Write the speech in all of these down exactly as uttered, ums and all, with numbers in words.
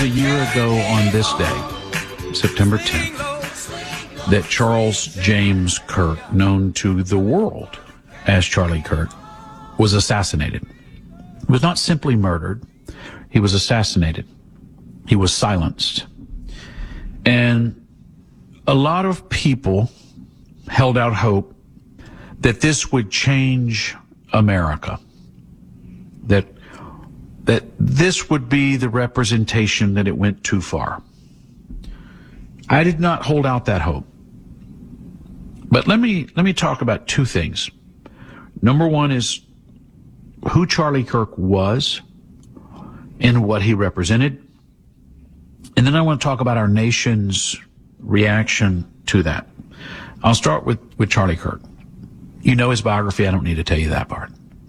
a year ago on this day, September tenth, that Charles James Kirk, known to the world as Charlie Kirk, was assassinated. He was not simply murdered. He was assassinated. He was silenced. And a lot of people held out hope that this would change America, that that this would be the representation that it went too far. I did not hold out that hope. But let me let me talk about two things. Number one is who Charlie Kirk was and what he represented. And then I want to talk about our nation's reaction to that. I'll start with, with Charlie Kirk. You know his biography. I don't need to tell you that part.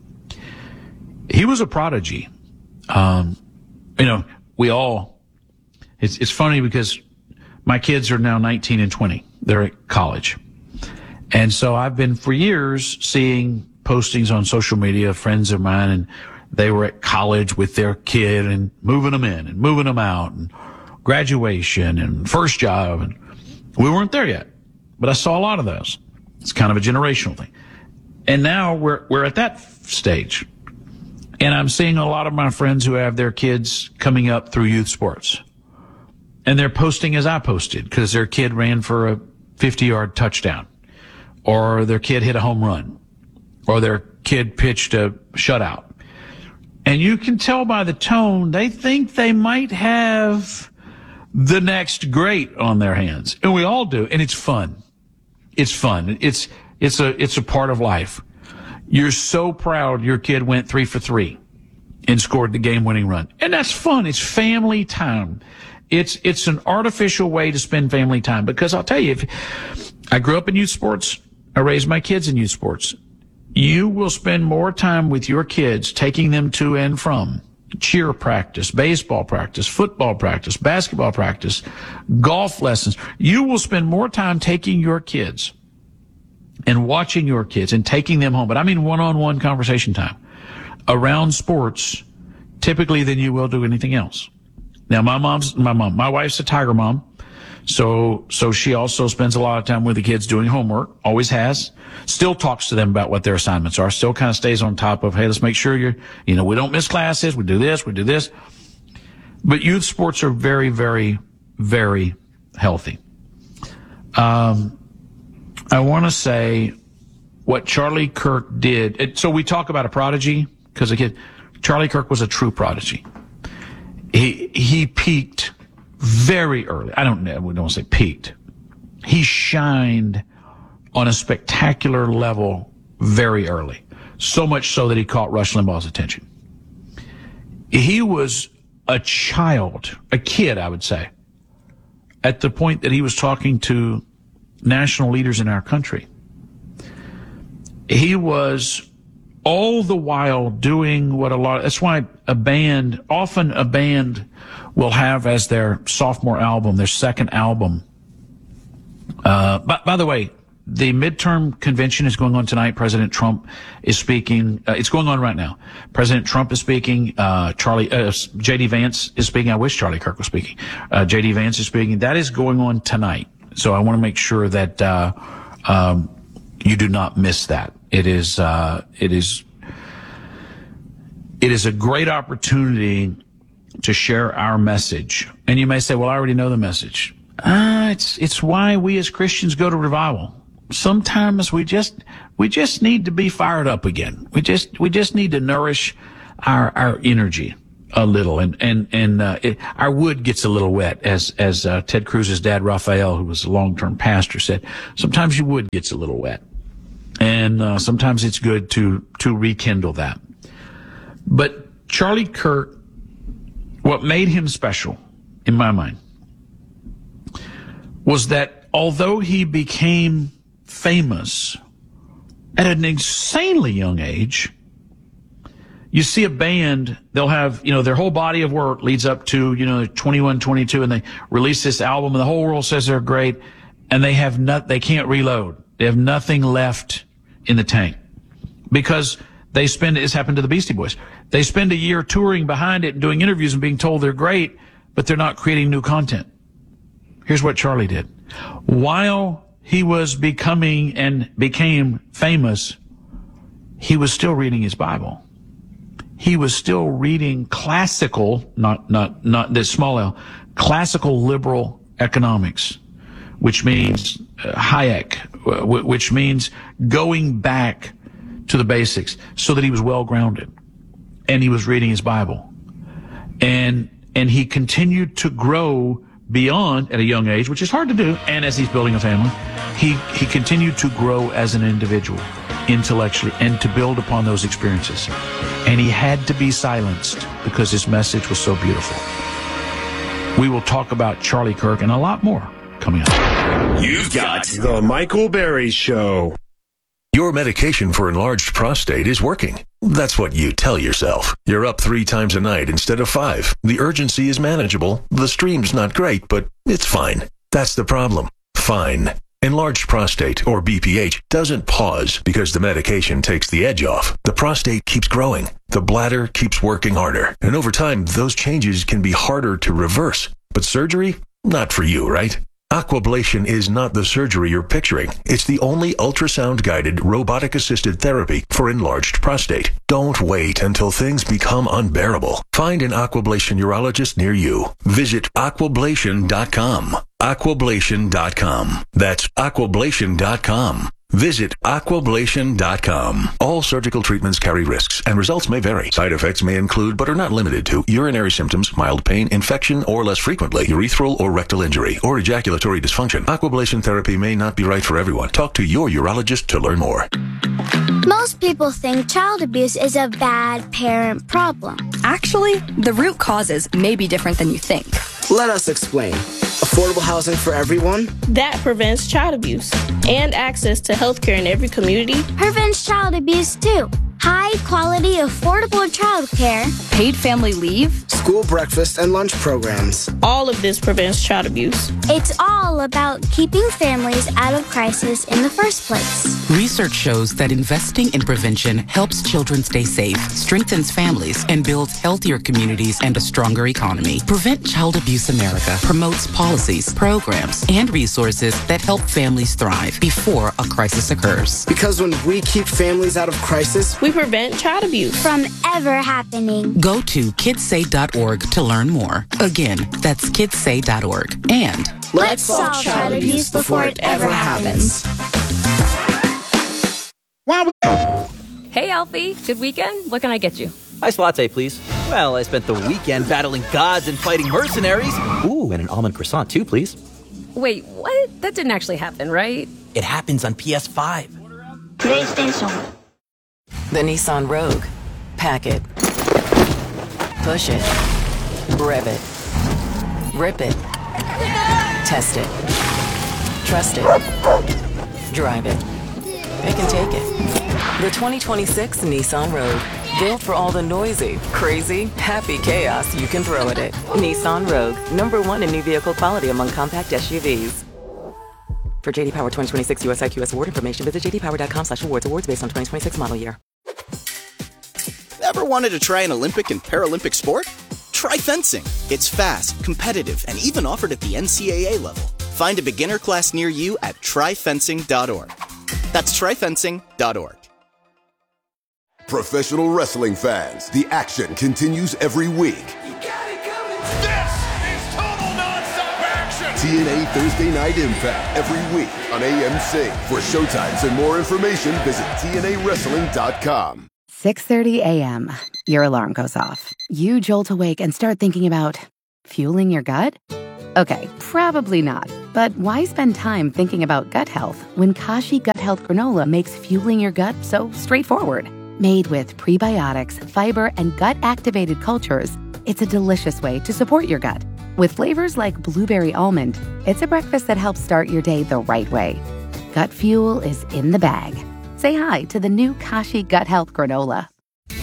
He was a prodigy. Um, you know, we all, it's, it's funny because my kids are now nineteen and twenty. They're at college. And so I've been for years seeing postings on social media of friends of mine, and they were at college with their kid and moving them in and moving them out and graduation and first job. And we weren't there yet, but I saw a lot of those. It's kind of a generational thing. And now we're, we're at that stage. And I'm seeing a lot of my friends who have their kids coming up through youth sports. And they're posting as I posted because their kid ran for a fifty-yard touchdown, or their kid hit a home run, or their kid pitched a shutout. And you can tell by the tone, they think they might have the next great on their hands. And we all do. And it's fun. It's fun. It's, it's a, it's a part of life. You're so proud your kid went three for three and scored the game-winning run. And that's fun. It's family time. It's, it's an artificial way to spend family time. Because I'll tell you, if I grew up in youth sports, I raised my kids in youth sports. You will spend more time with your kids taking them to and from cheer practice, baseball practice, football practice, basketball practice, golf lessons. You will spend more time taking your kids and watching your kids and taking them home. But I mean one-on-one conversation time around sports typically than you will do anything else. Now, my mom's, my mom, my wife's a Tiger mom. So, so she also spends a lot of time with the kids doing homework, always has, still talks to them about what their assignments are, still kind of stays on top of, hey, let's make sure you're, you know, we don't miss classes, we do this, we do this. But youth sports are very, very, very healthy. Um, I want to say what Charlie Kirk did. It, so we talk about a prodigy because again, Charlie Kirk was a true prodigy. He, he peaked very early. I don't know. We don't say peaked. He shined on a spectacular level very early. So much so that he caught Rush Limbaugh's attention. He was a child, a kid, I would say, at the point that he was talking to national leaders in our country. He was all the while doing what a lot of, that's why a band, often a band will have as their sophomore album, their second album. Uh, by, by the way, the midterm convention is going on tonight. President Trump is speaking. Uh, it's going on right now. President Trump is speaking. Uh, Charlie, uh, J D Vance is speaking. I wish Charlie Kirk was speaking. Uh, J D Vance is speaking. That is going on tonight. So I want to make sure that, uh, um, you do not miss that. It is, uh, it is, it is a great opportunity to share our message. And you may say, well, I already know the message. Ah, uh, it's, it's why we as Christians go to revival. Sometimes we just, we just need to be fired up again. We just, we just need to nourish our, our energy a little. And, and, and, uh, it, our wood gets a little wet, as, as, uh, Ted Cruz's dad, Raphael, who was a long-term pastor, said, sometimes your wood gets a little wet. And, uh, sometimes it's good to, to rekindle that. But Charlie Kirk, what made him special, in my mind, was that although he became famous at an insanely young age, you see a band, they'll have, you know, their whole body of work leads up to, you know, twenty-one, twenty-two, and they release this album, and the whole world says they're great, and they have not, they can't reload. They have nothing left in the tank because they spend, it's happened to the Beastie Boys. They spend a year touring behind it and doing interviews and being told they're great, but they're not creating new content. Here's what Charlie did. While he was becoming and became famous, he was still reading his Bible. He was still reading classical, not, not, not this small L, classical liberal economics, which means uh, Hayek, w- which means going back to the basics so that he was well grounded. And he was reading his Bible. And, and he continued to grow beyond at a young age, which is hard to do. And as he's building a family, he, he continued to grow as an individual intellectually and to build upon those experiences. And he had to be silenced because his message was so beautiful. We will talk about Charlie Kirk and a lot more coming up. You've got the Michael Berry Show. Your medication for enlarged prostate is working. That's what you tell yourself. You're up three times a night instead of five. The urgency is manageable. The stream's not great, but it's fine. That's the problem. Fine. Enlarged prostate, or B P H, doesn't pause because the medication takes the edge off. The prostate keeps growing. The bladder keeps working harder. And over time, those changes can be harder to reverse. But surgery? Not for you, right? Aquablation is not the surgery you're picturing. It's the only ultrasound-guided, robotic-assisted therapy for enlarged prostate. Don't wait until things become unbearable. Find an Aquablation urologist near you. Visit aquablation dot com. aquablation dot com. That's aquablation dot com. Visit aquablation dot com. All surgical treatments carry risks, and results may vary. Side effects may include, but are not limited to, urinary symptoms, mild pain, infection, or less frequently, urethral or rectal injury, or ejaculatory dysfunction. Aquablation therapy may not be right for everyone. Talk to your urologist to learn more. Most people think child abuse is a bad parent problem. Actually, the root causes may be different than you think. Let us explain. Affordable housing for everyone? That prevents child abuse. And access to healthcare in every community. Prevents child abuse too. High quality, affordable childcare. Paid family leave. School breakfast and lunch programs. All of this prevents child abuse. It's all about keeping families out of crisis in the first place. Research shows that investing in prevention helps children stay safe, strengthens families, and builds healthier communities and a stronger economy. Prevent Child Abuse America promotes policies, programs, and resources that help families thrive before a crisis occurs. Because when we keep families out of crisis, we prevent child abuse from ever happening. Go to kids say dot org to learn more. Again, that's kids say dot org. And let's solve child abuse before it ever happens. Hey, Alfie. Good weekend? What can I get you? Iced latte, please. Well, I spent the weekend battling gods and fighting mercenaries. Ooh, and an almond croissant, too, please. Wait, what? That didn't actually happen, right? It happens on P S five. PlayStation. The Nissan Rogue. Pack it. Push it. Rev it. Rip it. Test it. Trust it. Drive it. It can take it. The twenty twenty-six Nissan Rogue. Built for all the noisy, crazy, happy chaos you can throw at it. Nissan Rogue. Number one in new vehicle quality among compact S U Vs. For J D Power twenty twenty-six U S I Q S award information, visit j d power dot com slash awards. Awards based on twenty twenty-six model year. Ever wanted to try an Olympic and Paralympic sport? Try fencing. It's fast, competitive, and even offered at the N C double A level. Find a beginner class near you at try fencing dot org. That's try fencing dot org. Professional wrestling fans, the action continues every week. You got it coming. This is total nonstop action. T N A Thursday Night Impact every week on A M C. For showtimes and more information, visit T N A wrestling dot com. six thirty a.m. Your alarm goes off. You jolt awake and start thinking about fueling your gut? Okay, probably not. But why spend time thinking about gut health when Kashi Gut Health Granola makes fueling your gut so straightforward? Made with prebiotics, fiber, and gut-activated cultures, it's a delicious way to support your gut. With flavors like blueberry almond, it's a breakfast that helps start your day the right way. Gut fuel is in the bag. Say hi to the new Kashi Gut Health Granola.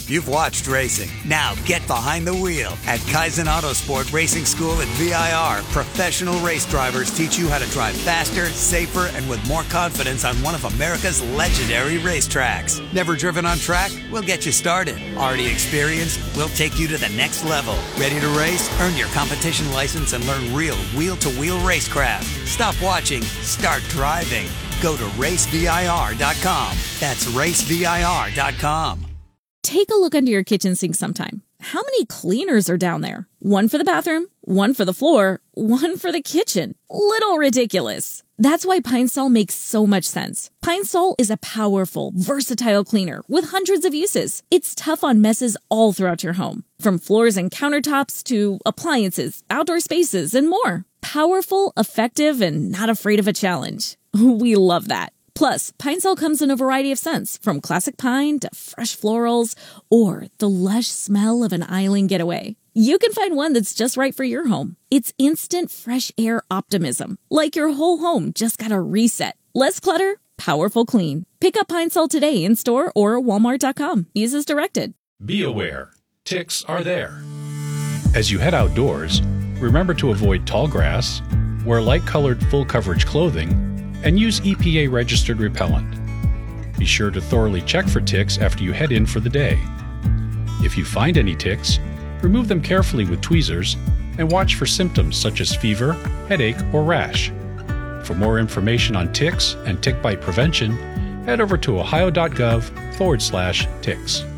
You've watched racing. Now get behind the wheel. At Kaizen Autosport Racing School at V I R, professional race drivers teach you how to drive faster, safer, and with more confidence on one of America's legendary racetracks. Never driven on track? We'll get you started. Already experienced? We'll take you to the next level. Ready to race? Earn your competition license and learn real wheel-to-wheel racecraft. Stop watching. Start driving. Go to race V I R dot com. That's race V I R dot com. Take a look under your kitchen sink sometime. How many cleaners are down there? One for the bathroom, one for the floor, one for the kitchen. Little ridiculous. That's why Pine Sol makes so much sense. Pine Sol is a powerful, versatile cleaner with hundreds of uses. It's tough on messes all throughout your home, from floors and countertops to appliances, outdoor spaces, and more. Powerful, effective, and not afraid of a challenge. We love that. Plus, Pine Sol comes in a variety of scents, from classic pine to fresh florals or the lush smell of an island getaway. You can find one that's just right for your home. It's instant fresh air optimism, like your whole home just got a reset. Less clutter, powerful clean. Pick up Pine Sol today in store or walmart dot com. Use as directed. Be aware, ticks are there. As you head outdoors, remember to avoid tall grass, wear light-colored full-coverage clothing, and use E P A-registered repellent. Be sure to thoroughly check for ticks after you head in for the day. If you find any ticks, remove them carefully with tweezers and watch for symptoms such as fever, headache, or rash. For more information on ticks and tick bite prevention, head over to ohio.gov forward slash ticks.